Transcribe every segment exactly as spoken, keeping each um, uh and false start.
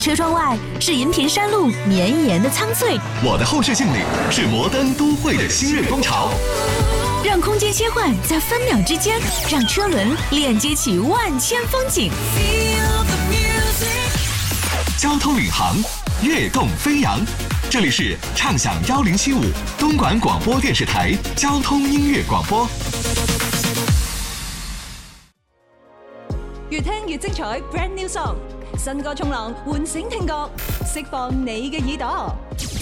车窗外是银屏山路绵延的苍翠， 我的后视镜里是摩登都会的新锐风潮。 让空间切换在分秒之间，让车轮链接起万千风景。 交通领航，悦动飞扬。这里是畅享幺零七五东莞广播电视台交通音樂廣播。 越聽越精彩 ，Brand New Song， 新歌衝浪，喚醒聽覺，釋放你嘅耳朵。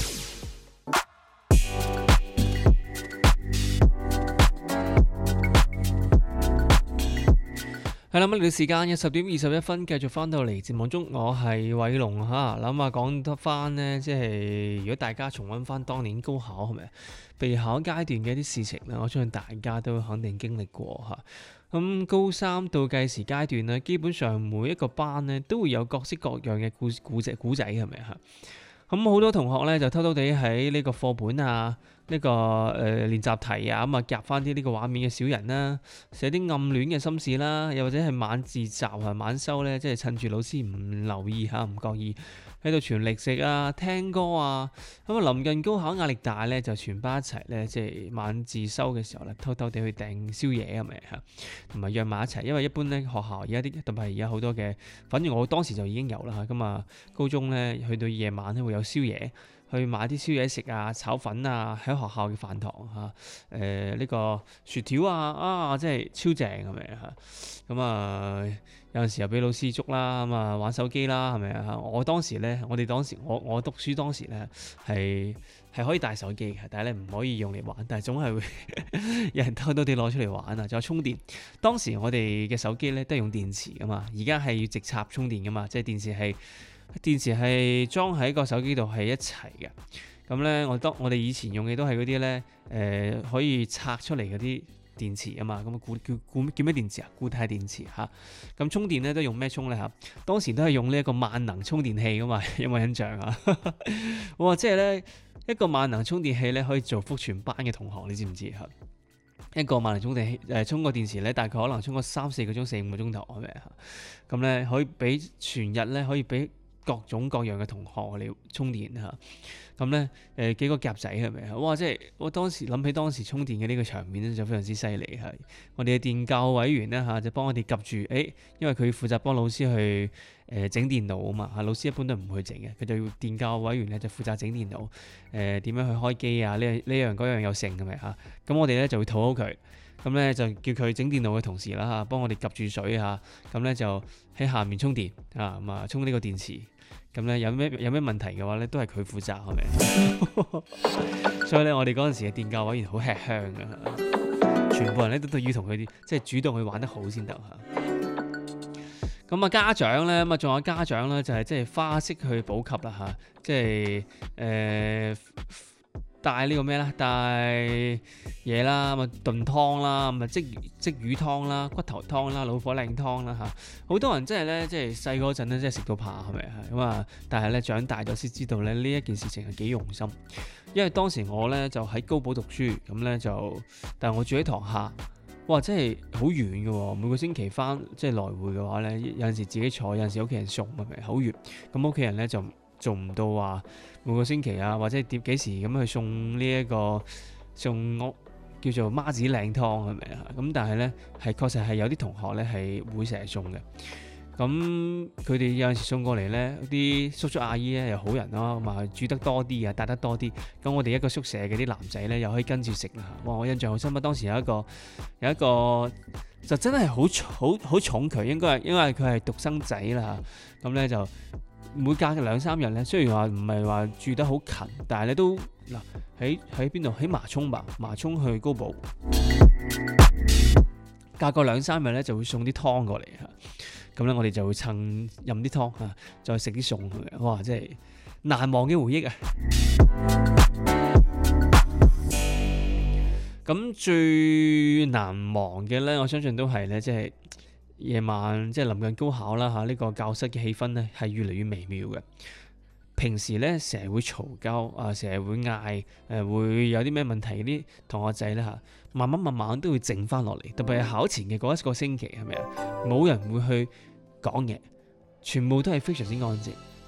係啦，咁嚟到時間嘅十點二十一分，繼續翻到嚟節目中，我係偉龍嚇。諗下講得翻呢，即係如果大家重溫翻當年高考係咪備考階段嘅一啲事情咧，我相信大家都肯定經歷過嚇。咁高三倒計時階段咧，基本上每一個班咧都會有各式各樣嘅故故仔故仔係咪嚇？咁好多同學咧就偷偷地喺呢個課本啊，呢、這個誒、呃、練習題啊，咁啊夾翻啲呢個畫面嘅小人啦，寫啲暗戀嘅心事啦，又或者係晚自習啊、晚修咧，即係趁住老師唔留意嚇、唔覺意喺度傳歷史啊、聽歌啊。咁啊臨近高考壓力大咧，就全班一齊咧，即係晚自修嘅時候咧，偷偷地去訂宵夜係咪嚇？同埋約埋一齊，因為一般咧學校而家啲特別係而家好多嘅，反正我當時就已經有啦嚇。咁啊高中咧去到夜晚咧會有宵夜。去買啲宵夜食啊、炒粉啊，喺學校嘅飯堂嚇，誒、呃、呢、這個薯條啊，啊真係超正係咪嚇？咁啊有陣時又俾老師捉啦，咁啊玩手機啦係咪啊？我當時咧，我哋當時我我讀書當時咧係係可以帶手機嘅，但係咧唔可以用嚟玩，但係總係會有人偷偷地攞出嚟玩啊！仲有充電，當時我哋嘅手機咧都係用電池噶嘛，而家係要直插充電噶嘛，即係電池係。電池係裝喺個手機度係一齊嘅，咁咧我當我哋以前用嘅都係嗰啲咧，誒、呃、可以拆出嚟嗰啲電池啊嘛，咁固叫固叫咩電池啊？固態電池嚇，咁、啊、充電咧都用咩充咧嚇？當時都係用呢一個萬能充電器噶嘛，有冇印象啊？哇！即係咧一個萬能充電器咧可以造福全班嘅同學，你知唔知嚇？一個萬能充電器誒、呃、充個電池咧，大概可能充個三四個鐘、四五個鐘頭係咪啊？咁咧可以俾全日咧可以俾。各種各樣嘅同學嚟充電嚇，咁咧誒幾個夾仔係咪啊？哇！即係我當時諗起當時充電嘅呢個場面咧，就非常之犀利係。我哋嘅電教委員咧嚇，就幫我哋夾住誒，因為佢負責幫老師去誒整、呃、電腦啊嘛嚇，老師一般都唔會整嘅，佢就要電教委員咧就負責整電腦，誒、呃、點樣去開機啊？呢呢樣嗰樣有成係咪嚇？咁我哋咧就會討好佢。咁咧就叫佢整電腦嘅同事啦嚇，幫我哋夾住水嚇，咁咧就喺下面充電啊，咁啊充呢個電池，咁咧有咩有咩問題嘅話咧，都係佢負責係咪？所以咧，我哋嗰陣時嘅電教委員好吃香嘅，全部人咧都都要同佢啲即係主動去玩得好先得嚇。咁啊家長咧，咁啊仲有家長咧，就係即係花式去補給啦嚇，即係誒。呃帶呢個咩啦？帶嘢啦，咁啊燉湯啦，咁啊鯽鯽魚湯啦、骨頭湯啦、老火靚湯啦嚇。好多人真係咧，即係細嗰陣咧，真係食到怕係咪啊？咁啊，但係咧長大咗先知道咧，呢一件事情係幾用心。因為當時我咧就喺高寶讀書，咁咧就，但係我住喺塘廈，哇！真係好遠嘅喎，每個星期翻即係來回嘅話咧，有陣時自己坐，有陣時屋企人送，係咪好遠？咁屋企人咧就做唔到話每個星期啊，或者點幾時咁去送呢、這、一個送屋叫做媽子靚湯係咪啊？咁但係咧係確實係有啲同學咧係會成日送嘅。咁佢哋有陣時送過嚟咧，啲叔叔阿姨咧又好人咯，咁啊煮得多啲啊，帶得多啲。咁我哋一個宿舍嘅啲男仔咧又可以跟住食啦。哇！我印象好深刻，當時有一個有一個就真係好好好寵佢，應該係因為佢係獨生仔啦。咁咧就。每隔兩三日咧，雖然話唔係話住得好近，但係咧都嗱喺喺邊度？喺麻涌吧，麻涌去高寶，隔個兩三日咧就會送啲湯過嚟嚇。咁咧我哋就會趁飲啲湯嚇，再食啲餸嘅。哇！真係難忘嘅回憶啊！咁最難忘嘅咧，我相信都係咧，即係。夜晚即係臨近高考啦嚇，呢、這個教室嘅氣氛咧係越嚟越微妙嘅。平時咧成日會嘈交啊，成日會嗌誒、呃，會有啲咩問題啲同學仔咧嚇，慢慢慢慢都會靜翻落嚟。特別係考前嘅嗰一個星期係咪啊？冇人會去講嘢，全部都係非常之安靜。